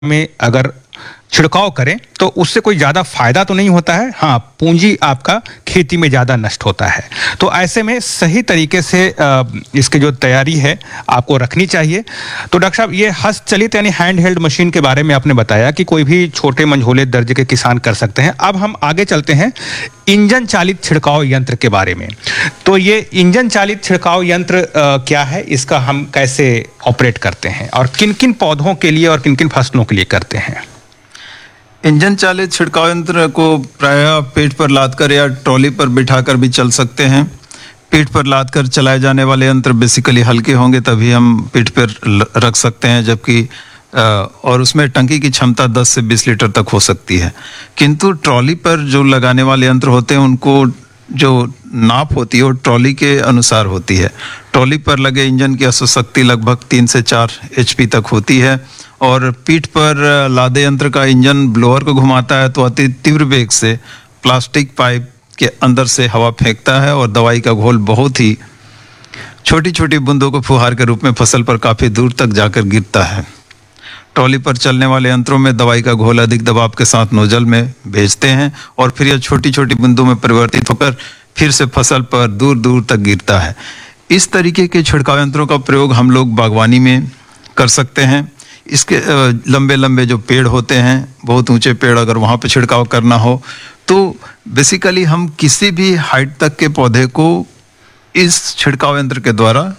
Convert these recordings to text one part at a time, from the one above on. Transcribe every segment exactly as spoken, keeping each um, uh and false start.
में अगर छिड़काव करें तो उससे कोई ज़्यादा फायदा तो नहीं होता है। हाँ, पूंजी आपका खेती में ज़्यादा नष्ट होता है। तो ऐसे में सही तरीके से इसकी जो तैयारी है आपको रखनी चाहिए। तो डॉक्टर साहब, ये हस्तचलित यानी हैंड हेल्ड मशीन के बारे में आपने बताया कि कोई भी छोटे मंझोले दर्जे के किसान कर सकते हैं। अब हम आगे चलते हैं इंजन चालित छिड़काव यंत्र के बारे में। तो ये इंजन चालित छिड़काव यंत्र आ, क्या है, इसका हम कैसे ऑपरेट करते हैं और किन किन पौधों के लिए और किन किन फसलों के लिए करते हैं? इंजन चालित छिड़काव यंत्र को प्रायः पीठ पर लादकर या ट्रॉली पर बिठाकर भी चल सकते हैं। पीठ पर लादकर चलाए जाने वाले यंत्र बेसिकली हल्के होंगे, तभी हम पीठ पर रख सकते हैं, जबकि और उसमें टंकी की क्षमता दस से बीस लीटर तक हो सकती है। किंतु ट्रॉली पर जो लगाने वाले यंत्र होते हैं उनको जो नाप होती है वो ट्रॉली के अनुसार होती है। ट्रॉली पर लगे इंजन की अश्व शक्ति लगभग तीन से चार एचपी तक होती है और पीठ पर लादे यंत्र का इंजन ब्लोअर को घुमाता है तो अति तीव्र वेग से प्लास्टिक पाइप के अंदर से हवा फेंकता है और दवाई का घोल बहुत ही छोटी छोटी बूंदों को फुहार के रूप में फसल पर काफ़ी दूर तक जाकर गिरता है। ट्रॉली पर चलने वाले यंत्रों में दवाई का घोल अधिक दबाव के साथ नोजल में भेजते हैं और फिर यह छोटी छोटी बूंदों में परिवर्तित होकर फिर से फसल पर दूर दूर तक गिरता है। इस तरीके के छिड़काव यंत्रों का प्रयोग हम लोग बागवानी में कर सकते हैं। इसके लंबे लंबे जो पेड़ होते हैं, बहुत ऊंचे पेड़, अगर वहाँ पे छिड़काव करना हो तो बेसिकली हम किसी भी हाइट तक के पौधे को इस छिड़काव यंत्र के द्वारा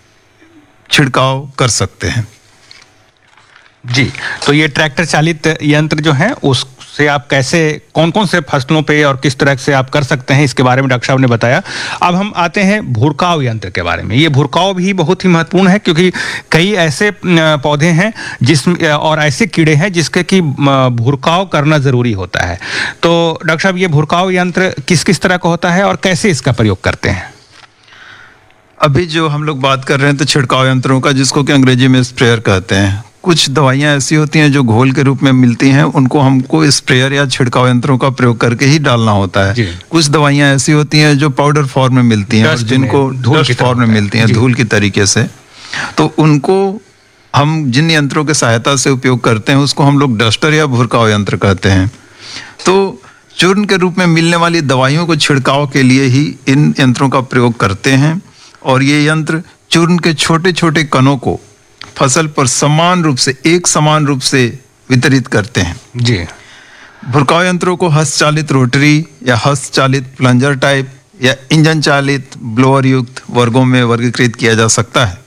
छिड़काव कर सकते हैं। जी, तो ये ट्रैक्टर चालित यंत्र जो है उससे आप कैसे, कौन कौन से फसलों पे और किस तरह से आप कर सकते हैं, इसके बारे में डॉक्टर साहब ने बताया। अब हम आते हैं भुरकाव यंत्र के बारे में। ये भुरकाव भी बहुत ही महत्वपूर्ण है क्योंकि कई ऐसे पौधे हैं जिस और ऐसे कीड़े हैं जिसके कि भुरकाव करना ज़रूरी होता है। तो डॉक्टर साहब, ये भुरकाव यंत्र किस किस तरह का होता है और कैसे इसका प्रयोग करते हैं? अभी जो हम लोग बात कर रहे हैं तो छिड़काव यंत्रों का, जिसको कि अंग्रेजी में स्प्रेयर कहते हैं। कुछ दवाइयाँ ऐसी होती हैं जो घोल के रूप में मिलती हैं, उनको हमको स्प्रेयर या छिड़काव यंत्रों का प्रयोग करके ही डालना होता है। कुछ दवाइयाँ ऐसी होती हैं जो पाउडर फॉर्म में मिलती हैं और जिनको धूल फॉर्म में मिलती हैं, धूल की तरीके से। तो उनको हम जिन यंत्रों के सहायता से उपयोग करते हैं उसको हम लोग डस्टर या भुरकाव यंत्र कहते हैं। तो चूर्ण के रूप में मिलने वाली दवाइयों को छिड़काव के लिए ही इन यंत्रों का प्रयोग करते हैं और ये यंत्र चूर्ण के छोटे छोटे कणों को फसल पर समान रूप से एक समान रूप से वितरित करते हैं। जी, भुरकाव यंत्रों को हस्तचालित रोटरी या हस्तचालित प्लंजर टाइप या इंजन चालित ब्लोअर युक्त वर्गों में वर्गीकृत किया जा सकता है।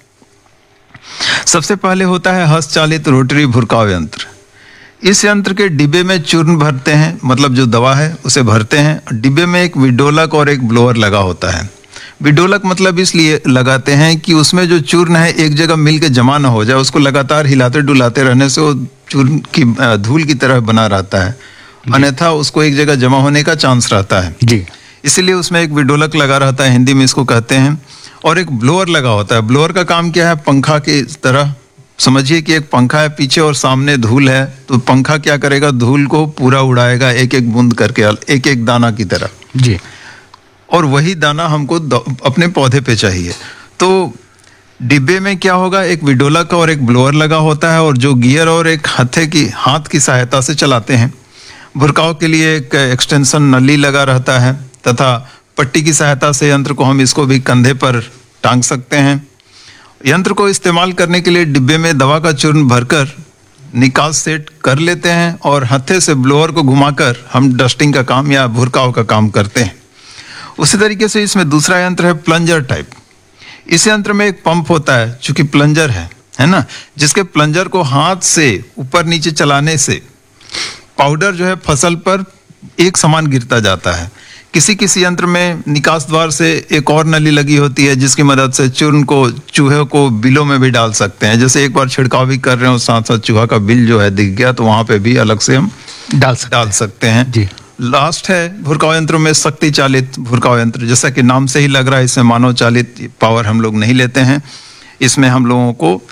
सबसे पहले होता है हस्तचालित रोटरी भुरकाव यंत्र। इस यंत्र के डिब्बे में चूर्ण भरते हैं, मतलब जो दवा है उसे भरते हैं। डिब्बे में एक विडोलक और एक ब्लोअर लगा होता है। विडोलक मतलब इसलिए लगाते हैं कि उसमें जो चूर्ण है एक जगह मिल के जमा ना हो जाए, उसको लगातार हिलाते डुलाते रहने से वो चूर्ण की धूल की तरह बना रहता है, अन्यथा उसको एक जगह जमा होने का चांस रहता है। जी, इसीलिए उसमें एक विडोलक लगा रहता है, हिंदी में इसको कहते हैं। और एक ब्लोअर लगा होता है। ब्लोअर का काम क्या है? पंखा की तरह समझिए कि एक पंखा है, पीछे और सामने धूल है, तो पंखा क्या करेगा? धूल को पूरा उड़ाएगा एक एक बूंद करके, एक एक दाना की तरह। जी, और वही दाना हमको अपने पौधे पे चाहिए। तो डिब्बे में क्या होगा? एक विडोलक और एक ब्लोअर लगा होता है और जो गियर और एक हथे की हाथ की सहायता से चलाते हैं। भुरकाव के लिए एक एक्सटेंशन नली लगा रहता है तथा पट्टी की सहायता से यंत्र को हम इसको भी कंधे पर टांग सकते हैं। यंत्र को इस्तेमाल करने के लिए डिब्बे में दवा का चूर्ण भरकर निकास सेट कर लेते हैं और हथे से ब्लोअर को घुमाकर हम डस्टिंग का काम या भुरकाव का काम करते हैं। उसी तरीके से इसमें दूसरा यंत्र है प्लंजर टाइप। इस यंत्र में एक पंप होता है, चूंकि प्लंजर है है ना, जिसके प्लंजर को हाथ से ऊपर नीचे चलाने से पाउडर जो है फसल पर एक समान गिरता जाता है। किसी किसी यंत्र में निकास द्वार से एक और नली लगी होती है जिसकी मदद से चूर्ण को, चूहे को बिलों में भी डाल सकते हैं। जैसे एक बार छिड़काव भी कर रहे हो, साथ साथ चूहा का बिल जो है दिख गया तो वहां पे भी अलग से हम डाल सकते डाल सकते हैं। जी, लास्ट है भुरकाव यंत्रों में शक्ति चालित भुरकाव यंत्र। जैसा कि नाम से ही लग रहा है, इसमें मानव चालित पावर हम लोग नहीं लेते हैं। इसमें हम लोगों को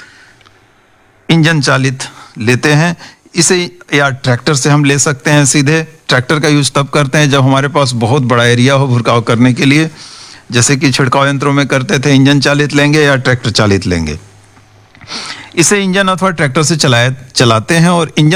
इंजन चालित लेते हैं। इसे या ट्रैक्टर से हम ले सकते हैं सीधे। ट्रैक्टर का यूज तब करते हैं जब हमारे पास बहुत बड़ा एरिया हो भुरकाव करने के लिए, जैसे कि छिड़काव यंत्रों में करते थे। इंजन चालित लेंगे या ट्रैक्टर चालित लेंगे। इसे इंजन अथवा ट्रैक्टर से चलाए चलाते हैं और इंजन